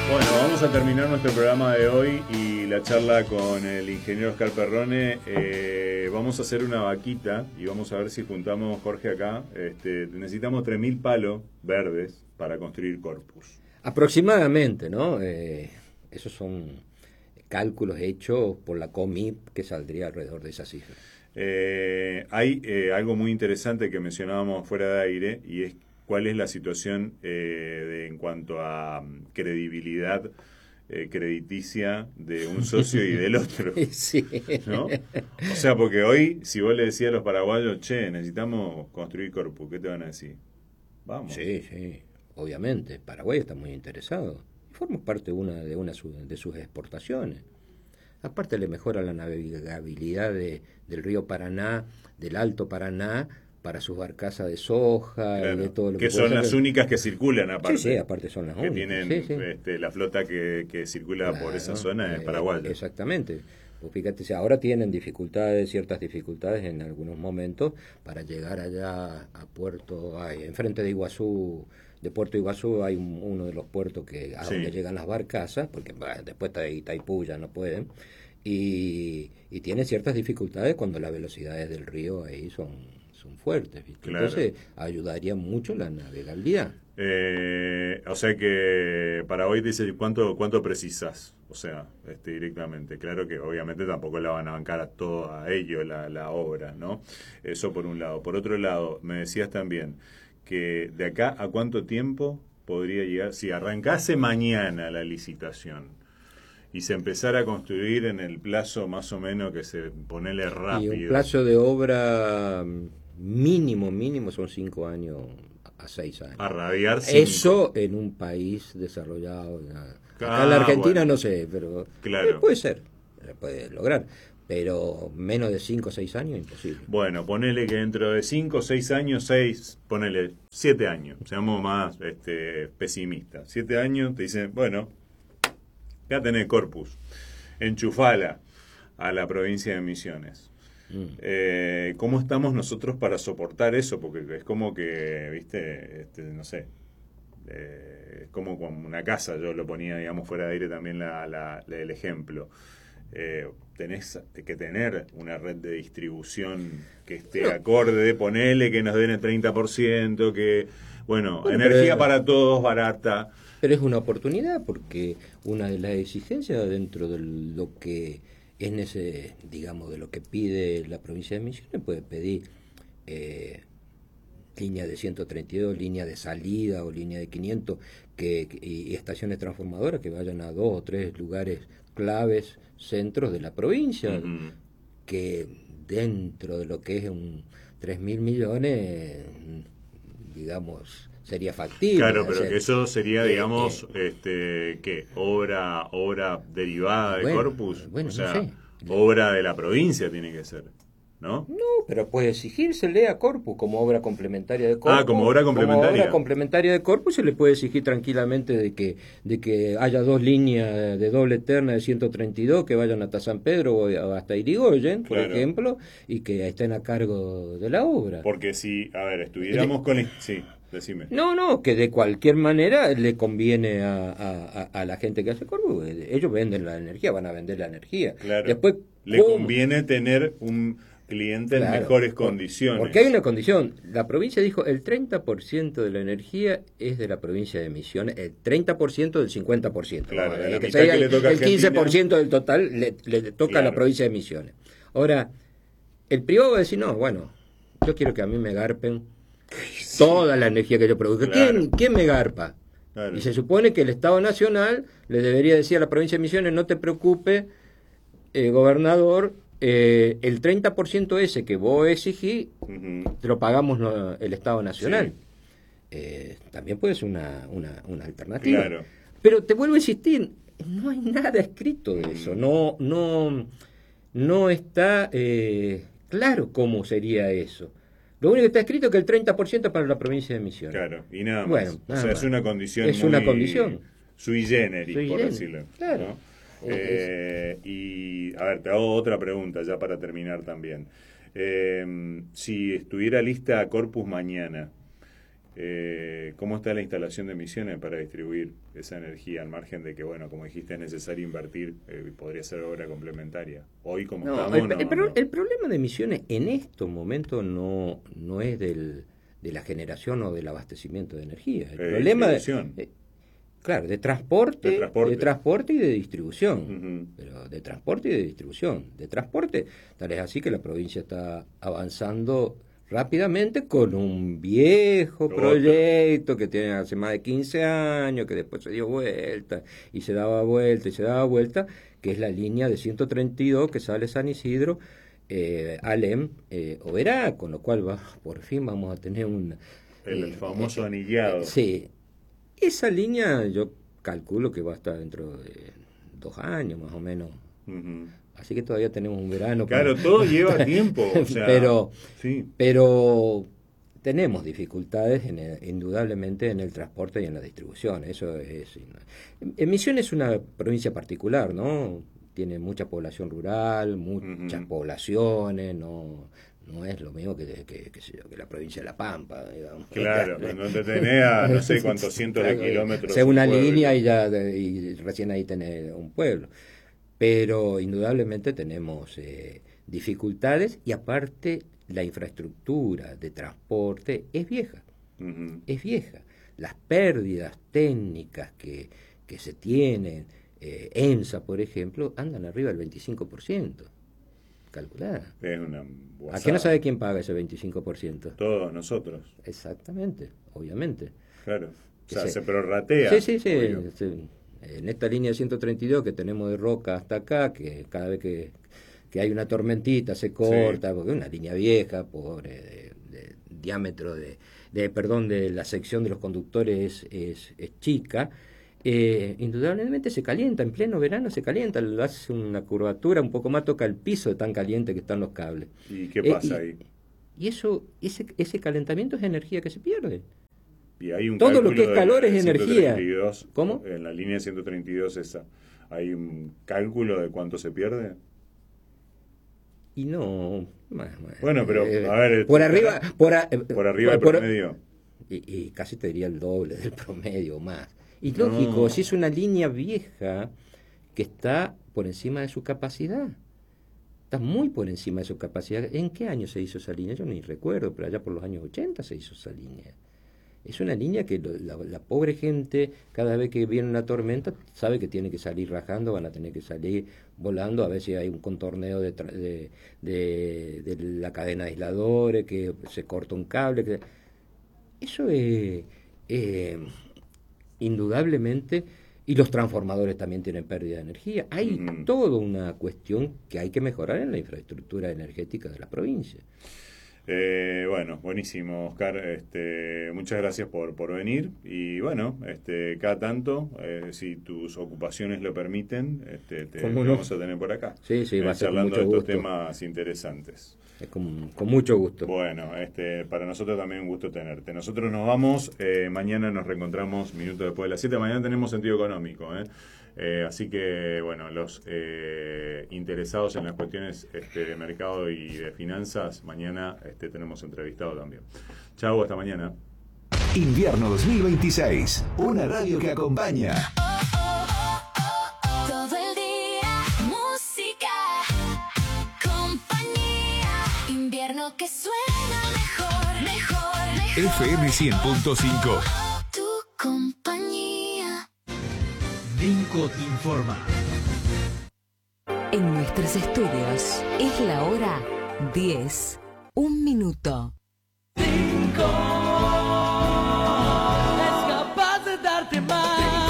Bueno, vamos a terminar nuestro programa de hoy y la charla con el ingeniero Oscar Perrone. Vamos a hacer una vaquita y vamos a ver si juntamos, Jorge, acá. Necesitamos 3.000 palos verdes para construir Corpus. Aproximadamente, ¿no? Esos son cálculos hechos por la COMIP que saldría alrededor de esa cifra. Hay algo muy interesante que mencionábamos fuera de aire y es cuál es la situación en cuanto a credibilidad crediticia de un socio y del otro. Sí. ¿No? O sea, porque hoy, si vos le decías a los paraguayos, che, necesitamos construir Corpus, ¿qué te van a decir? Vamos. Sí, obviamente. Paraguay está muy interesado. Forma parte de sus exportaciones. Aparte le mejora la navegabilidad del río Paraná, del Alto Paraná, para sus barcazas de soja, claro, y de todo lo que son las únicas que circulan aparte. Sí, aparte son las únicas. Que tienen la flota que circula por esa zona es paraguaya. Exactamente. Pues fíjate, si ahora tienen ciertas dificultades en algunos momentos para llegar allá a Puerto, enfrente de Iguazú, de Puerto Iguazú hay uno de los puertos a donde llegan las barcazas, porque después Itaipú ya no pueden, y tiene ciertas dificultades cuando las velocidades del río ahí son fuertes, ¿viste? Claro. Entonces ayudaría mucho la navegabilidad. O sea que para hoy dice cuánto precisas, o sea, directamente. Claro que obviamente tampoco la van a bancar a todo a ello la obra, ¿no? Eso por un lado. Por otro lado, me decías también que de acá a cuánto tiempo podría llegar, si arrancase mañana la licitación y se empezara a construir en el plazo más o menos que se ponele rápido. Y un plazo de obra mínimo son 5 años a 6 años. A radiar 5. Eso en un país desarrollado. Acá en la Argentina no sé, pero claro. Puede ser, puede lograr. Pero menos de 5 o 6 años, imposible. Bueno, ponele que dentro de 5 o 6 años, ponele 7 años, seamos más pesimistas. 7 años te dicen, bueno, ya tenés Corpus, enchufala a la provincia de Misiones. ¿Cómo estamos nosotros para soportar eso? Porque es como que, viste, no sé, es como una casa, yo lo ponía, digamos, fuera de aire también el ejemplo. Tenés que tener una red de distribución que esté acorde, ponele que nos den el 30%, que, bueno energía para todos, barata. Pero es una oportunidad porque una de las exigencias dentro de lo que es digamos, de lo que pide la provincia de Misiones, puede pedir línea de 132, línea de salida o línea de 500 y estaciones transformadoras que vayan a 2 o 3 lugares claves, centros de la provincia, que dentro de lo que es 3.000 millones, digamos, sería factible. Claro, pero que eso sería, digamos, ¿qué? Obra derivada de Corpus, o sea, no sé. Obra de la provincia tiene que ser, ¿no? No, pero puede exigírsele a Corpus como obra complementaria de Corpus. Como obra complementaria. Como obra complementaria de Corpus se le puede exigir tranquilamente de que haya 2 líneas de doble eterna de 132 que vayan hasta San Pedro o hasta Irigoyen, por ejemplo, y que estén a cargo de la obra. Porque si, estuviéramos con... Sí. Decime. No, que de cualquier manera le conviene a la gente que hace Corpus. Ellos venden la energía, van a vender la energía. Claro. Después, le conviene tener un cliente en mejores condiciones. Porque hay una condición. La provincia dijo el 30% de la energía es de la provincia de Misiones, el 30% del 50%. Claro, el 15% del total le toca a la provincia de Misiones. Ahora, el privado va a decir, no, bueno, yo quiero que a mí me garpen toda la energía que yo produzco. Claro. ¿Quién me garpa? Claro. Y se supone que el Estado Nacional le debería decir a la provincia de Misiones, no te preocupes, gobernador, el 30% ese que vos exigís, te lo pagamos el Estado Nacional. Sí. También puede ser una alternativa. Claro. Pero te vuelvo a insistir, no hay nada escrito de eso. No está claro cómo sería eso. Lo único que está escrito es que el 30% es para la provincia de Misiones. Claro, y nada más. Bueno, o sea, es una condición sui generis, por decirlo. Claro. ¿No? Y, a ver, te hago otra pregunta ya para terminar también. Si estuviera lista Corpus mañana, ¿Cómo está la instalación de Misiones para distribuir esa energía, al margen de que, bueno, como dijiste, es necesario invertir, podría ser obra complementaria? Hoy, como estamos, el problema de Misiones en estos momentos no es de la generación o del abastecimiento de energía. El problema claro, de transporte y de distribución. Pero de transporte y de distribución. De transporte, tal es así que la provincia está avanzando rápidamente con un viejo proyecto que tiene hace más de 15 años, que después se dio vuelta y se daba vuelta, que es la línea de 132 que sale San Isidro, Alem, Oberá, con lo cual por fin vamos a tener el famoso anillado. Sí. Esa línea yo calculo que va a estar dentro de 2 años más o menos. Así que todavía tenemos un verano. Claro, todo lleva tiempo. O sea, pero tenemos dificultades indudablemente en el transporte y en la distribución. Eso es. Misiones es una provincia particular, ¿no? Tiene mucha población rural, muchas poblaciones, no es lo mismo que la provincia de La Pampa, digamos. Claro, donde tenés a no sé cuántos cientos de kilómetros. Sea una línea y recién ahí tenés un pueblo. Pero indudablemente tenemos dificultades y aparte la infraestructura de transporte es vieja. Es vieja. Las pérdidas técnicas que se tienen, EMSA, por ejemplo, andan arriba del 25%. Calculada. Es una guasada. ¿A qué no sabe quién paga ese 25%? Todos nosotros. Exactamente, obviamente. Claro. O sea, se prorratea. Sí. En esta línea de 132 que tenemos de Roca hasta acá, que cada vez que hay una tormentita se corta, porque es una línea vieja, pobre, de diámetro de la sección de los conductores es chica. Indudablemente se calienta, en pleno verano se calienta, hace una curvatura, un poco más toca el piso de tan caliente que están los cables. ¿Y qué pasa ahí? Y ese calentamiento es energía que se pierde. Y hay un todo lo que es calor es energía. ¿Cómo? En la línea 132 esa, ¿hay un cálculo de cuánto se pierde? Y no... Bueno, pero a ver... Por arriba del promedio. Y casi te diría el doble del promedio más. Y lógico, si es una línea vieja que está por encima de su capacidad. Está muy por encima de su capacidad. ¿En qué año se hizo esa línea? Yo ni recuerdo, pero allá por los años 80 se hizo esa línea. Es una línea que la pobre gente, cada vez que viene una tormenta, sabe que tiene que salir rajando, van a tener que salir volando, a ver si hay un contorneo de la cadena de aisladores, que se corta un cable. Eso es indudablemente, y los transformadores también tienen pérdida de energía. Hay toda una cuestión que hay que mejorar en la infraestructura energética de la provincia. Bueno, buenísimo, Oscar. Muchas gracias por venir. Y bueno, cada tanto, si tus ocupaciones lo permiten, te vamos a tener por acá. Sí, va a ser charlando con mucho de estos gusto. temas interesantes. Con mucho gusto. Bueno, para nosotros también un gusto tenerte. Nosotros nos vamos, mañana nos reencontramos minutos después de las 7. Mañana tenemos Sentido Económico, así que, bueno, los interesados en las cuestiones de mercado y de finanzas, mañana tenemos entrevistado también. Chau, hasta mañana. Invierno 2026, una radio que acompaña. Todo el día, música, compañía, invierno que suena mejor. FM 100.5. Tu compañía. Vinco te informa. En nuestros estudios es la hora 10, 1 minuto. Es capaz de darte más.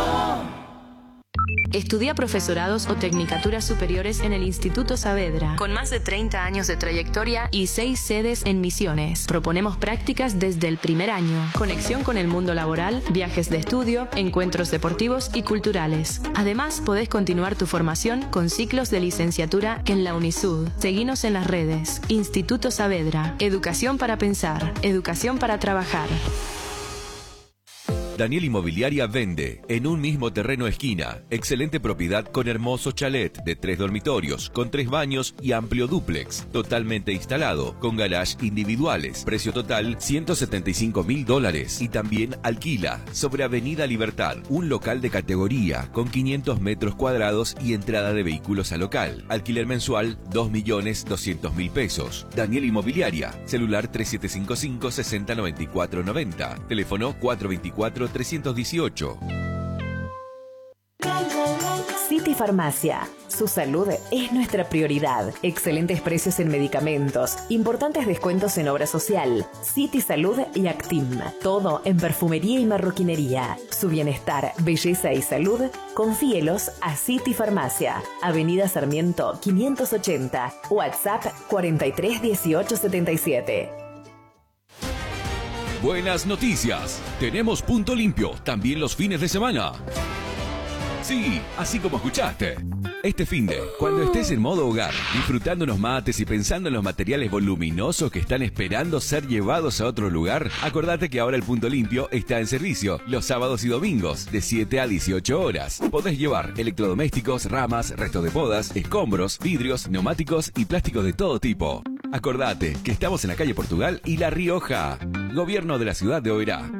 Estudia profesorados o tecnicaturas superiores en el Instituto Saavedra, con más de 30 años de trayectoria y 6 sedes en Misiones. Proponemos prácticas desde el primer año, conexión con el mundo laboral, viajes de estudio, encuentros deportivos y culturales. Además, podés continuar tu formación con ciclos de licenciatura en la UNISUD. Seguinos en las redes. Instituto Saavedra. Educación para pensar. Educación para trabajar. Daniel Inmobiliaria vende en un mismo terreno esquina. Excelente propiedad con hermoso chalet de 3 dormitorios, con 3 baños y amplio dúplex. Totalmente instalado, con garage individuales. Precio total $175.000 y también alquila sobre Avenida Libertad. Un local de categoría con 500 metros cuadrados y entrada de vehículos al local. Alquiler mensual $2.200.000 pesos. Daniel Inmobiliaria. Celular 3755-609490. Teléfono 424-318. City Farmacia. Su salud es nuestra prioridad. Excelentes precios en medicamentos, importantes descuentos en obra social, City Salud y Actim. Todo en perfumería y marroquinería. Su bienestar, belleza y salud, confíelos a City Farmacia. Avenida Sarmiento 580. WhatsApp 43 18 77. Buenas noticias. Tenemos punto limpio también los fines de semana. Sí, así como escuchaste. Este finde, cuando estés en modo hogar, disfrutando unos mates y pensando en los materiales voluminosos que están esperando ser llevados a otro lugar, acordate que ahora el punto limpio está en servicio los sábados y domingos de 7 a 18 horas. Podés llevar electrodomésticos, ramas, restos de podas, escombros, vidrios, neumáticos y plásticos de todo tipo. Acordate que estamos en la calle Portugal y La Rioja. Gobierno de la ciudad de Oberá.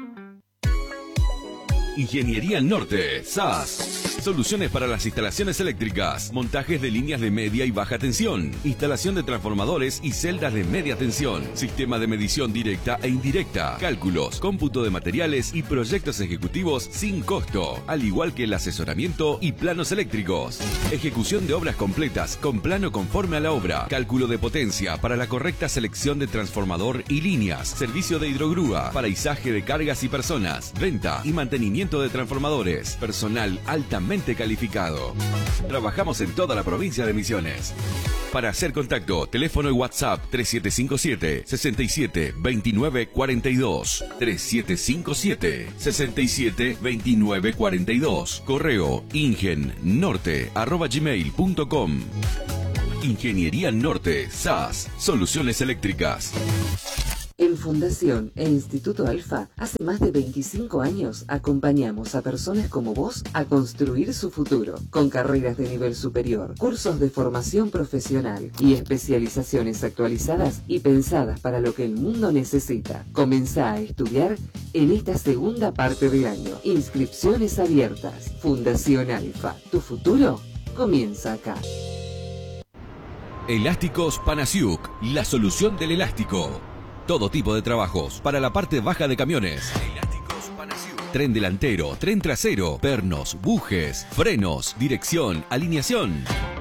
Ingeniería Norte, SAS. Soluciones para las instalaciones eléctricas, montajes de líneas de media y baja tensión, instalación de transformadores y celdas de media tensión, sistema de medición directa e indirecta, cálculos, cómputo de materiales y proyectos ejecutivos sin costo, al igual que el asesoramiento y planos eléctricos. Ejecución de obras completas con plano conforme a la obra, cálculo de potencia para la correcta selección de transformador y líneas, servicio de hidrogrúa, paraisaje de cargas y personas, venta y mantenimiento de transformadores, personal altamente calificado. Trabajamos en toda la provincia de Misiones. Para hacer contacto, teléfono y WhatsApp 3757-672942, 3757-672942, correo ingennorte@gmail.com. Ingeniería Norte, SAS, soluciones eléctricas. En Fundación e Instituto Alfa, hace más de 25 años acompañamos a personas como vos a construir su futuro, con carreras de nivel superior, cursos de formación profesional y especializaciones actualizadas y pensadas para lo que el mundo necesita. Comenzá a estudiar en esta segunda parte del año. Inscripciones abiertas. Fundación Alfa. Tu futuro comienza acá. Elásticos Panasiuk, la solución del elástico. Todo tipo de trabajos para la parte baja de camiones. Elásticos Panasiuk. Tren delantero, tren trasero, pernos, bujes, frenos, dirección, alineación.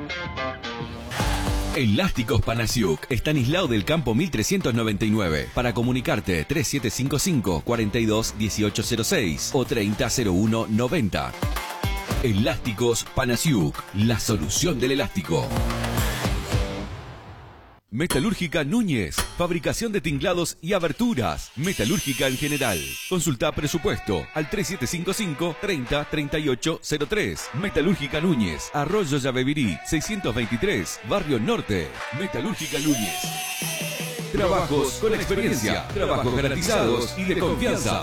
Elásticos Panasiuk, Estanislao del Campo 1399. Para comunicarte 3755 42 1806 o 3001 90. Elásticos Panasiuk, la solución del elástico. Metalúrgica Núñez, fabricación de tinglados y aberturas. Metalúrgica en general. Consulta presupuesto al 3755 30 38 03. Metalúrgica Núñez, Arroyo Yabebirí, 623, Barrio Norte. Metalúrgica Núñez. Trabajos con experiencia, trabajos garantizados y de confianza.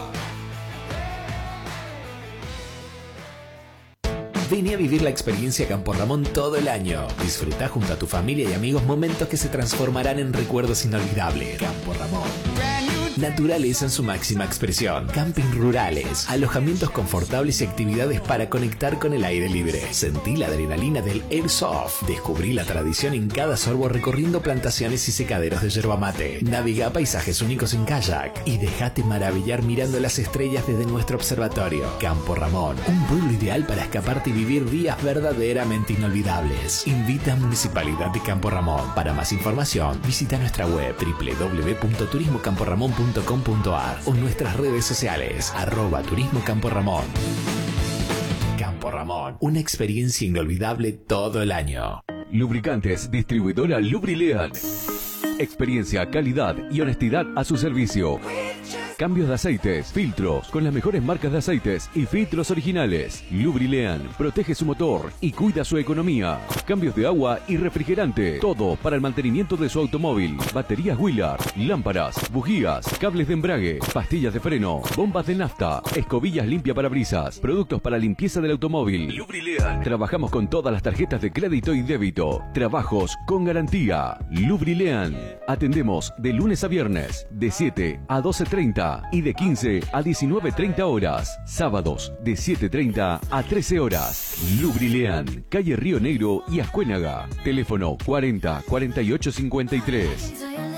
Vení a vivir la experiencia Campo Ramón todo el año. Disfrutá junto a tu familia y amigos momentos que se transformarán en recuerdos inolvidables. Campo Ramón. Naturaleza en su máxima expresión. Camping rurales, alojamientos confortables y actividades para conectar con el aire libre. Sentí la adrenalina del Airsoft. Descubrí la tradición en cada sorbo recorriendo plantaciones y secaderos de yerba mate. Navegá paisajes únicos en kayak y dejate maravillar mirando las estrellas desde nuestro observatorio. Campo Ramón, un pueblo ideal para escaparte y vivir días verdaderamente inolvidables. Invita a Municipalidad de Campo Ramón. Para más información, visita nuestra web www.turismocamporamon.com.ar o nuestras redes sociales @Turismo Campo Ramón. Campo Ramón, una experiencia inolvidable todo el año. Lubricantes, distribuidora Lubrilead. Experiencia, calidad y honestidad a su servicio. cambios de aceites, filtros, con las mejores marcas de aceites y filtros originales. Lubrilean protege su motor y cuida su economía. Cambios de agua y refrigerante. Todo para el mantenimiento de su automóvil. Baterías Willard, lámparas, bujías, cables de embrague, pastillas de freno, bombas de nafta, escobillas limpia parabrisas, productos para limpieza del automóvil. Lubrilean. Trabajamos con todas las tarjetas de crédito y débito. Trabajos con garantía. Lubrilean. Atendemos de lunes a viernes de 7 a 12:30 y de 15 a 19:30 horas. Sábados de 7:30 a 13 horas. Lubrilean, calle Río Negro y Ascuénaga. Teléfono 40 48 53.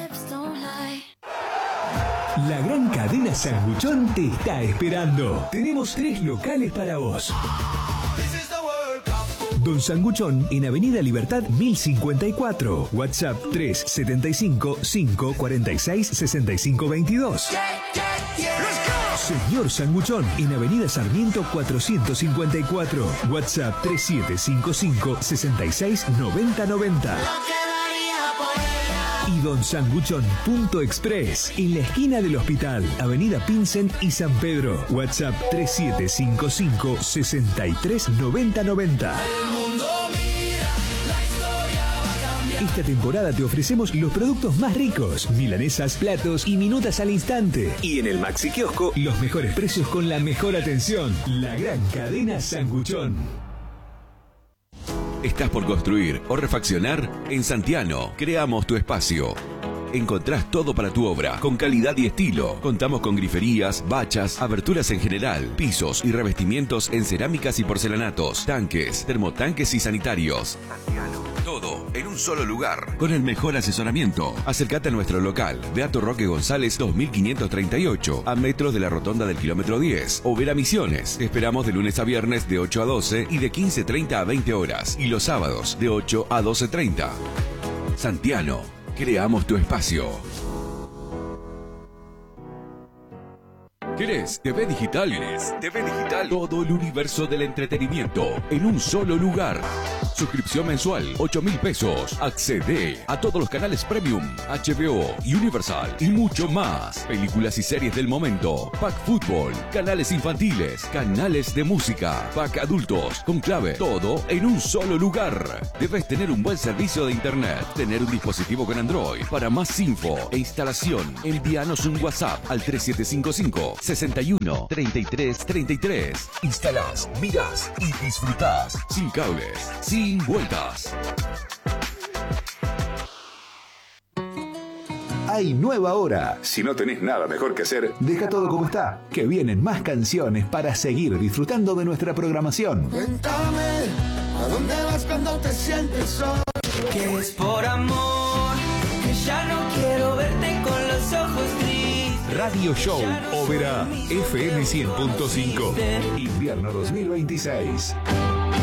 La gran cadena Sanguchón te está esperando. Tenemos 3 locales para vos. Don Sanguchón en Avenida Libertad 1054. WhatsApp 375 546 6522. Señor Sanguchón en Avenida Sarmiento 454. WhatsApp 3755 66 90 90. Y Don Sanguchón.express en la esquina del hospital, Avenida Pinsent y San Pedro. WhatsApp 3755 63 90 90. Esta temporada te ofrecemos los productos más ricos, milanesas, platos y minutas al instante. Y en el Maxi Kiosco, los mejores precios con la mejor atención. La gran cadena Sanguchón. ¿Estás por construir o refaccionar? En Santiano, creamos tu espacio. Encontrás todo para tu obra, con calidad y estilo. Contamos con griferías, bachas, aberturas en general, pisos y revestimientos en cerámicas y porcelanatos, tanques, termotanques y sanitarios. Todo en un solo lugar, con el mejor asesoramiento. Acércate a nuestro local, Beato Roque González 2538, a metros de la rotonda del kilómetro 10, o Vera Misiones. Te esperamos de lunes a viernes de 8 a 12 y de 15:30 a 20 horas, y los sábados de 8 a 12:30. Santiano, creamos tu espacio. ¿Querés TV Digital? TV Digital. Todo el universo del entretenimiento en un solo lugar. Suscripción mensual, 8.000 pesos. Accede a todos los canales Premium, HBO, Universal y mucho más. Películas y series del momento. Pack Fútbol, canales infantiles, canales de música, Pack Adultos, con clave. Todo en un solo lugar. Debes tener un buen servicio de internet, tener un dispositivo con Android. Para más info e instalación, envíanos un WhatsApp al 3755 61 33 33. Instalás, mirás y disfrutás. Sin cables, sin vueltas. Hay nueva hora. Si no tenés nada mejor que hacer, deja todo como está. Que vienen más canciones para seguir disfrutando de nuestra programación. Cuéntame, ¿a dónde vas cuando te sientes solo? Que es por amor, que ya no quiero verte con los ojos tristes. Radio Show Ópera FM 100.5. Invierno 2026.